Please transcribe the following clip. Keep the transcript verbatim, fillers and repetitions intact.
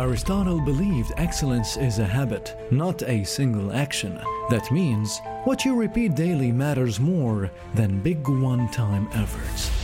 Aristotle believed excellence is a habit, not a single action. That means what you repeat daily matters more than big one-time efforts.